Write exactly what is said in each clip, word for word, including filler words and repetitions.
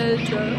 Alter.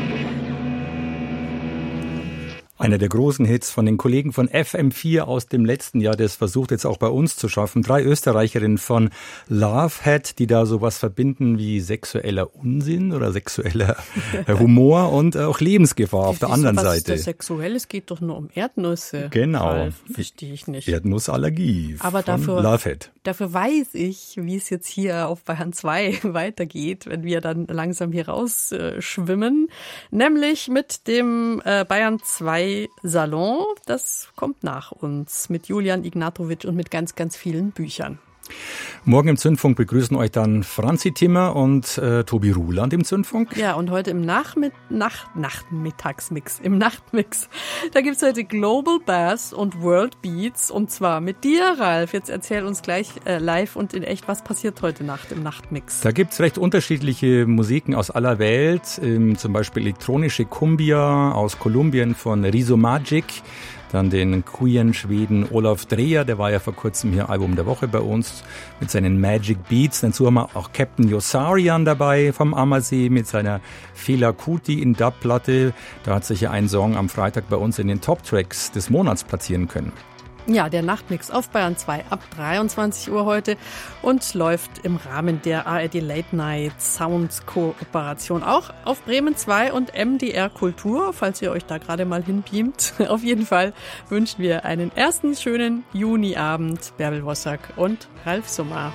Einer der großen Hits von den Kollegen von F M vier aus dem letzten Jahr, das versucht jetzt auch bei uns zu schaffen. Drei Österreicherinnen von Lovehead, die da sowas verbinden wie sexueller Unsinn oder sexueller Humor und auch Lebensgefahr auf der anderen was Seite. Ist das sexuell? Es geht doch nur um Erdnüsse. Genau. Ralf, verstehe ich nicht. Erdnussallergie Aber von dafür, Lovehead. Dafür weiß ich, wie es jetzt hier auf Bayern zwei weitergeht, wenn wir dann langsam hier rausschwimmen. Äh, Nämlich mit dem äh, Bayern zwei Salon. Das kommt nach uns mit Julian Ignatovic und mit ganz, ganz vielen Büchern. Morgen im Zündfunk begrüßen euch dann Franzi Timmer und äh, Tobi Ruland im Zündfunk. Ja, und heute im Nachmitt- Nacht- Nachmittagsmix, im Nachtmix, da gibt's heute Global Bass und World Beats und zwar mit dir, Ralf. Jetzt erzähl uns gleich äh, live und in echt, was passiert heute Nacht im Nachtmix. Da gibt's recht unterschiedliche Musiken aus aller Welt, ähm, zum Beispiel elektronische Cumbia aus Kolumbien von Riso Magic. Dann den queeren Schweden Olaf Dreher, der war ja vor kurzem hier Album der Woche bei uns mit seinen Magic Beats. Dazu haben wir auch Captain Yossarian dabei vom Ammersee mit seiner Fela Kuti in Dub-Platte. Da hat sich ja ein Song am Freitag bei uns in den Top-Tracks des Monats platzieren können. Ja, der Nachtmix auf Bayern zwei ab dreiundzwanzig Uhr heute und läuft im Rahmen der A R D Late Night Sounds Kooperation auch auf Bremen zwei und M D R Kultur, falls ihr euch da gerade mal hinbeamt. Auf jeden Fall wünschen wir einen ersten schönen Juniabend. Bärbel Wossack und Ralf Summer.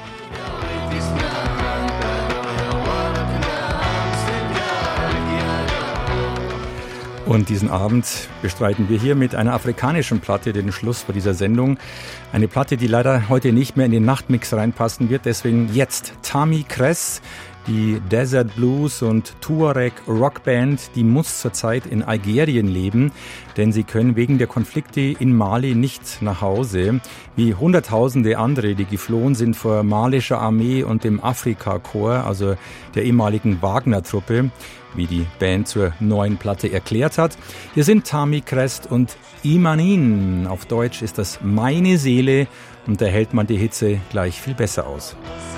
Und diesen Abend bestreiten wir hier mit einer afrikanischen Platte den Schluss vor dieser Sendung. Eine Platte, die leider heute nicht mehr in den Nachtmix reinpassen wird. Deswegen jetzt Tammy Kress, die Desert Blues und Tuareg Rockband, die muss zurzeit in Algerien leben, denn sie können wegen der Konflikte in Mali nicht nach Hause, wie hunderttausende andere, die geflohen sind vor malischer Armee und dem Afrika-Korps, also der ehemaligen Wagner-Truppe, wie die Band zur neuen Platte erklärt hat. Hier sind Tammy Kress und Imanin. Auf Deutsch ist das Meine Seele und da hält man die Hitze gleich viel besser aus.